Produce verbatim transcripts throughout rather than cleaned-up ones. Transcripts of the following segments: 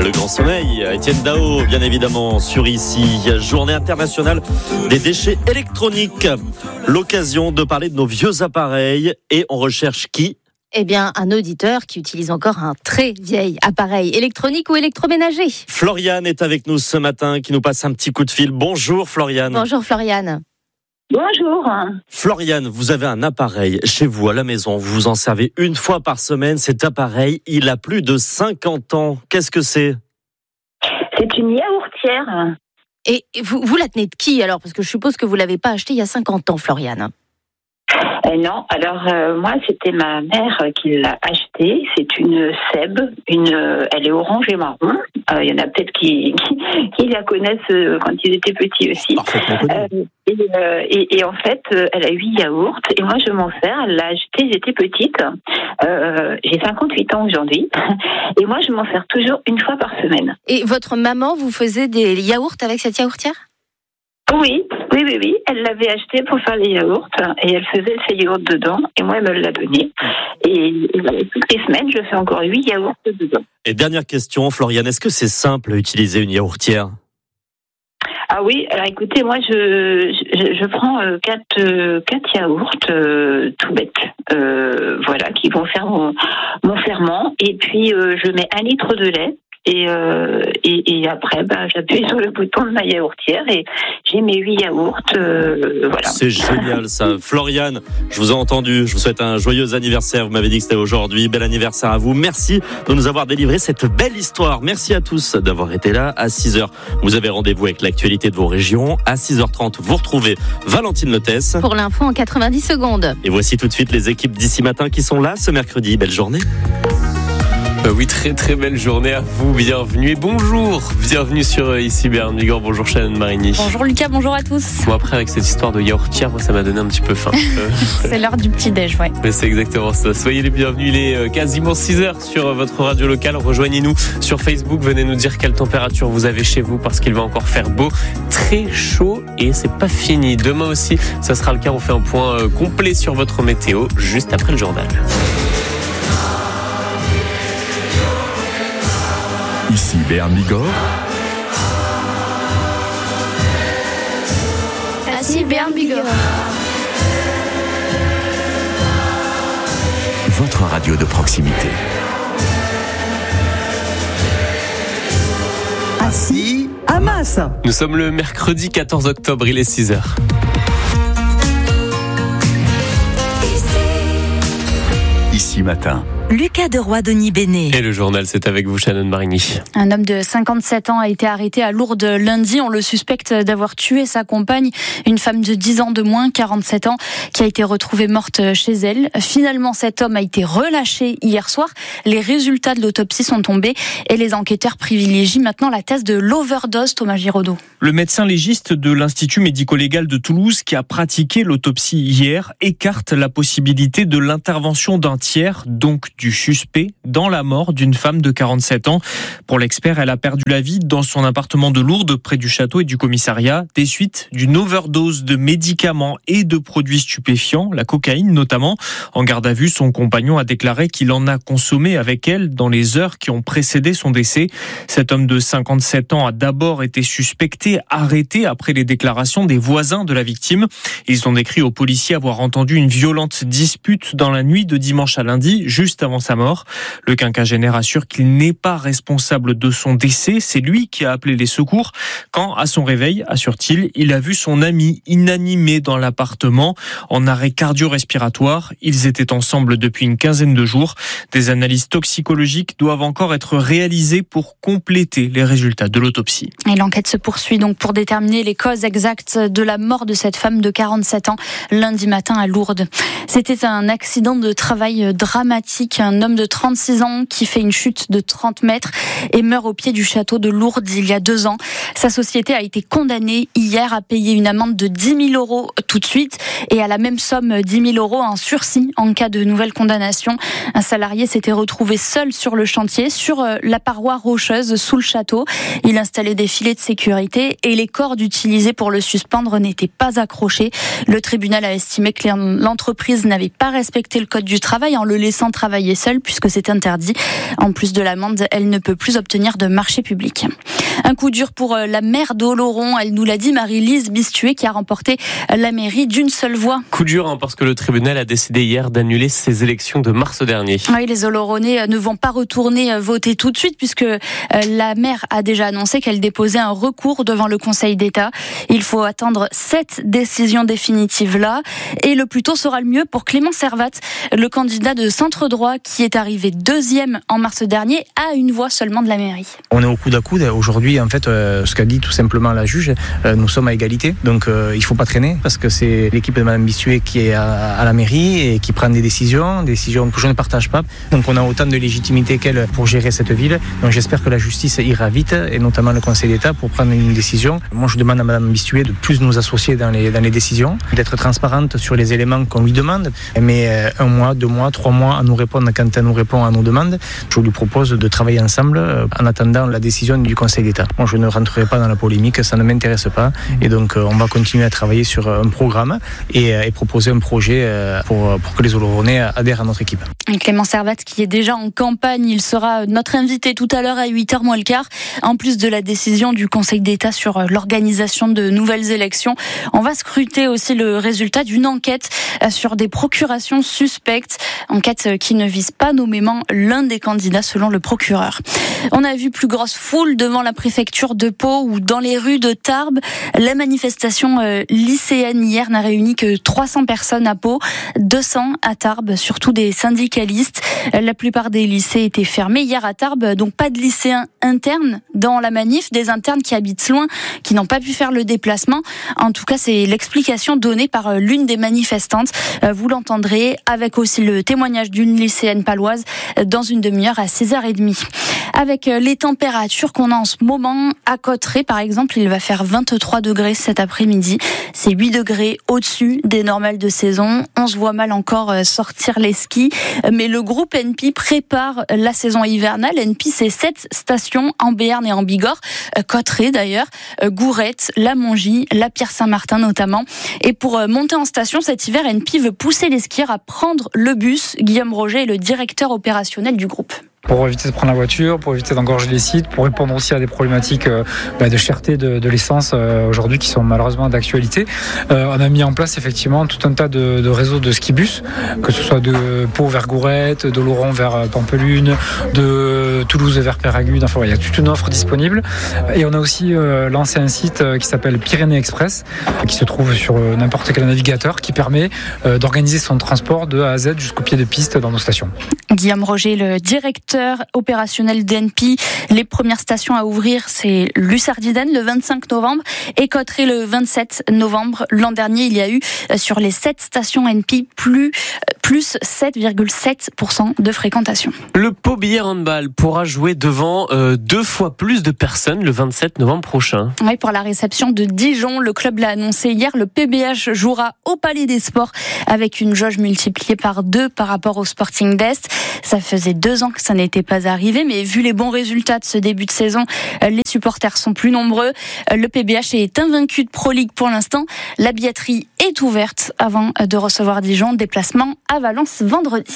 le grand sommeil. Étienne Dao, bien évidemment, sur ici. Journée internationale des déchets électroniques. L'occasion de parler de nos vieux appareils. Et on recherche qui ? Eh bien, un auditeur qui utilise encore un très vieil appareil électronique ou électroménager. Floriane est avec nous ce matin, qui nous passe un petit coup de fil. Bonjour Floriane. Bonjour Floriane. Bonjour. Floriane, vous avez un appareil chez vous à la maison. Vous vous en servez une fois par semaine. Cet appareil, il a plus de cinquante ans. Qu'est-ce que c'est ? C'est une yaourtière. Et vous, vous la tenez de qui alors ? Parce que je suppose que vous ne l'avez pas acheté il y a cinquante ans, Floriane. Euh, non, alors euh, moi c'était ma mère qui l'a achetée. C'est une Seb, une, euh, elle est orange et marron. Il euh, y en a peut-être qui, qui, qui la connaissent euh, quand ils étaient petits aussi. Euh, et, euh, et, et en fait, euh, elle a huit yaourts et moi je m'en sers. Elle l'a achetée, j'étais petite. Euh, j'ai cinquante-huit ans aujourd'hui et moi je m'en sers toujours une fois par semaine. Et votre maman vous faisait des yaourts avec cette yaourtière ? Oui, oui, oui, oui. Elle l'avait acheté pour faire les yaourts et elle faisait ses yaourts dedans et moi elle me l'a donné. Et, et voilà, toutes les semaines, je fais encore huit yaourts dedans. Et dernière question, Floriane, est-ce que c'est simple à utiliser une yaourtière ? Ah oui, alors écoutez, moi je je, je prends euh, quatre euh, quatre yaourts euh, tout bêtes, euh, voilà, qui vont faire mon, mon ferment et puis euh, je mets un litre de lait. Et, euh, et, et après, ben, j'appuie sur le bouton de ma yaourtière et j'ai mes huit yaourts. Euh, voilà. C'est génial ça. Floriane, je vous ai entendu. Je vous souhaite un joyeux anniversaire. Vous m'avez dit que c'était aujourd'hui. Bel anniversaire à vous. Merci de nous avoir délivré cette belle histoire. Merci à tous d'avoir été là. À six heures, vous avez rendez-vous avec l'actualité de vos régions. À six heures trente, vous retrouvez Valentine Lotès. Pour l'info en quatre-vingt-dix secondes. Et voici tout de suite les équipes d'ici matin qui sont là ce mercredi. Belle journée. Bah oui, très très belle journée à vous, bienvenue et bonjour, bienvenue sur Ici Béarn Bigorre, bonjour Shannon Marigny. Bonjour Lucas, bonjour à tous. Bon après avec cette histoire de yaourtière, moi ça m'a donné un petit peu faim. euh, c'est l'heure du petit-déj, ouais. Mais c'est exactement ça, soyez les bienvenus, il est quasiment six heures sur votre radio locale, rejoignez-nous sur Facebook, venez nous dire quelle température vous avez chez vous parce qu'il va encore faire beau, très chaud et c'est pas fini. Demain aussi, ça sera le cas, on fait un point complet sur votre météo juste après le journal. Ici Béarn Bigorre. Ici Béarn Bigorre. Votre radio de proximité. Assis à Masse. Nous sommes le mercredi quatorze octobre, il est six heures. Ici matin. Lucas Deroy, Denis Bénet. Et le journal, c'est avec vous, Shannon Marigny. Un homme de cinquante-sept ans a été arrêté à Lourdes lundi. On le suspecte d'avoir tué sa compagne, une femme de dix ans de moins, quarante-sept ans, qui a été retrouvée morte chez elle. Finalement, cet homme a été relâché hier soir. Les résultats de l'autopsie sont tombés et les enquêteurs privilégient maintenant la thèse de l'overdose. Thomas Giraudot. Le médecin légiste de l'Institut médico-légal de Toulouse, qui a pratiqué l'autopsie hier, écarte la possibilité de l'intervention d'un tiers, donc du suspect, dans la mort d'une femme de quarante-sept ans. Pour l'expert, elle a perdu la vie dans son appartement de Lourdes, près du château et du commissariat, des suites d'une overdose de médicaments et de produits stupéfiants, la cocaïne notamment. En garde à vue, son compagnon a déclaré qu'il en a consommé avec elle dans les heures qui ont précédé son décès. Cet homme de cinquante-sept ans a d'abord été suspecté, arrêté après les déclarations des voisins de la victime. Ils ont décrit aux policiers avoir entendu une violente dispute dans la nuit de dimanche à lundi, juste avant sa mort. Le quinquagénaire assure qu'il n'est pas responsable de son décès. C'est lui qui a appelé les secours quand, à son réveil, assure-t-il, il a vu son ami inanimé dans l'appartement en arrêt cardio-respiratoire. Ils étaient ensemble depuis une quinzaine de jours. Des analyses toxicologiques doivent encore être réalisées pour compléter les résultats de l'autopsie. Et l'enquête se poursuit donc pour déterminer les causes exactes de la mort de cette femme de quarante-sept ans lundi matin à Lourdes. C'était un accident de travail dramatique. Un homme de trente-six ans qui fait une chute de trente mètres et meurt au pied du château de Lourdes il y a deux ans. Sa société a été condamnée hier à payer une amende de dix mille euros tout de suite et à la même somme dix mille euros en sursis en cas de nouvelle condamnation. Un salarié s'était retrouvé seul sur le chantier, sur la paroi rocheuse sous le château. Il installait des filets de sécurité et les cordes utilisées pour le suspendre n'étaient pas accrochés. Le tribunal a estimé que l'entreprise n'avait pas respecté le code du travail en le laissant travailler seul puisque c'est interdit. En plus de l'amende, elle ne peut plus obtenir de marché public. Un coup dur pour la maire d'Oloron, elle nous l'a dit, Marie-Lise Bistuet, qui a remporté la mairie d'une seule voix. Coup dur hein, parce que le tribunal a décidé hier d'annuler ses élections de mars dernier. Oui, les Oloronais ne vont pas retourner voter tout de suite puisque la maire a déjà annoncé qu'elle déposait un recours devant le Conseil d'État. Il faut attendre cette décision définitive là et le plus tôt sera le mieux pour Clément Servat, le candidat de centre droit qui est arrivé deuxième en mars dernier à une voix seulement de la mairie. On est au coude à coude. Aujourd'hui, en fait, euh, ce qu'a dit tout simplement la juge, euh, nous sommes à égalité. Donc, euh, il ne faut pas traîner parce que c'est l'équipe de Mme Bistuet qui est à, à la mairie et qui prend des décisions, des décisions que je ne partage pas. Donc, on a autant de légitimité qu'elle pour gérer cette ville. Donc, j'espère que la justice ira vite et notamment le Conseil d'État pour prendre une décision. Moi, je demande à Mme Bistuet de plus nous associer dans les, dans les décisions, d'être transparente sur les éléments qu'on lui demande. Mais euh, un mois, deux mois, trois mois à nous répondre quand elle nous répond à nos demandes, je lui propose de travailler ensemble euh, en attendant la décision du Conseil d'État. Moi, je ne rentrerai pas dans la polémique, ça ne m'intéresse pas. Et donc, euh, on va continuer à travailler sur un programme et, euh, et proposer un projet euh, pour, pour que les Oloronais adhèrent à notre équipe. Et Clément Servat qui est déjà en campagne, il sera notre invité tout à l'heure à huit heures moins le quart. En plus de la décision du Conseil d'État sur l'organisation de nouvelles élections, on va scruter aussi le résultat d'une enquête sur des procurations suspectes. Enquête qui ne vise pas nommément l'un des candidats selon le procureur. On a vu plus grosse foule devant la préfecture de Pau ou dans les rues de Tarbes. La manifestation euh, lycéenne hier n'a réuni que trois cents personnes à Pau, deux cents à Tarbes, surtout des syndicalistes. La plupart des lycées étaient fermés hier à Tarbes, donc pas de lycéens internes dans la manif, des internes qui habitent loin, qui n'ont pas pu faire le déplacement. En tout cas, c'est l'explication donnée par l'une des manifestantes. Vous l'entendrez avec aussi le témoignage d'une lycéenne paloise dans une demi-heure à six heures trente. Avec les températures qu'on a en ce moment, à Cotteret par exemple, il va faire vingt-trois degrés cet après-midi. C'est huit degrés au-dessus des normales de saison. On se voit mal encore sortir les skis, mais le groupe N P prépare la saison hivernale. N P, c'est sept stations en Béarn et en Bigorre, Cotteret d'ailleurs, Gourette, la Mongie, la Pierre-Saint-Martin notamment. Et pour monter en station cet hiver, N P veut pousser les skieurs à prendre le bus. Guillaume Roger est le directeur opérationnel du groupe. Pour éviter de prendre la voiture, pour éviter d'engorger les sites, pour répondre aussi à des problématiques euh, bah, de cherté de, de l'essence euh, aujourd'hui qui sont malheureusement d'actualité. Euh, on a mis en place effectivement tout un tas de, de réseaux de skibus, que ce soit de Pau vers Gourette, d'Oloron vers Pampelune, de Toulouse vers Péragude. Enfin, il y a toute une offre disponible. Et on a aussi euh, lancé un site qui s'appelle Pyrénées Express, qui se trouve sur euh, n'importe quel navigateur, qui permet euh, d'organiser son transport de A à Z jusqu'au pied de piste dans nos stations. Guillaume Roger, le directeur opérationnel d'N P. Les premières stations à ouvrir, c'est Lussardiden le vingt-cinq novembre et Cotteret le vingt-sept novembre. L'an dernier, il y a eu sur les sept stations N P plus, plus sept virgule sept pour cent de fréquentation. Le Pau Billard Handball pourra jouer devant euh, deux fois plus de personnes le vingt-sept novembre prochain. Oui, pour la réception de Dijon, le club l'a annoncé hier, le P B H jouera au Palais des Sports avec une jauge multipliée par deux par rapport au Sporting d'Est. Ça faisait deux ans que ça n'était pas arrivé, mais vu les bons résultats de ce début de saison, les supporters sont plus nombreux. Le P B H est invaincu de Pro League pour l'instant. La billetterie est ouverte avant de recevoir Dijon. Déplacement à Valence vendredi.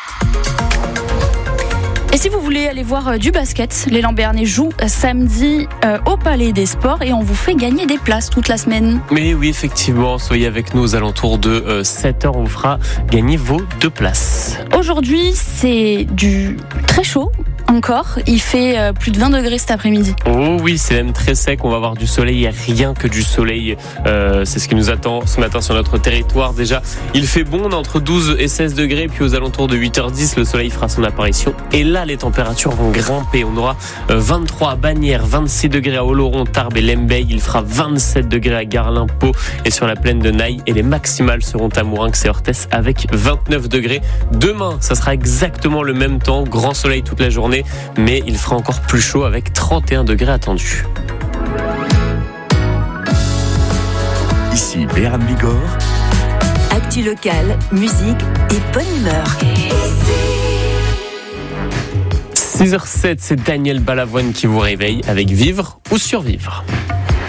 Et si vous voulez aller voir du basket, les Lambernais jouent samedi euh, au Palais des Sports et on vous fait gagner des places toute la semaine. Mais oui, effectivement, soyez avec nous aux alentours de euh, sept heures, on vous fera gagner vos deux places. Aujourd'hui, c'est du très chaud encore. Il fait euh, plus de vingt degrés cet après-midi. Oh oui, c'est même très sec, on va avoir du soleil, et rien que du soleil. Euh, c'est ce qui nous attend ce matin sur notre territoire. Déjà, il fait bon, on est entre douze et seize degrés, puis aux alentours de huit heures dix, le soleil fera son apparition. Et là, les températures vont grimper. On aura vingt-trois à Bagnères, vingt-six degrés à Oloron, Tarbes et Lembeil. Il fera vingt-sept degrés à Garlin, Pau et sur la plaine de Naï. Et les maximales seront à Mourinx et Orthès avec vingt-neuf degrés. Demain, ça sera exactement le même temps. Grand soleil toute la journée, mais il fera encore plus chaud avec trente et un degrés attendus. Béarn Bigorre. Actu locale, musique et bonne humeur. six heures zéro sept, c'est Daniel Balavoine qui vous réveille avec Vivre ou Survivre.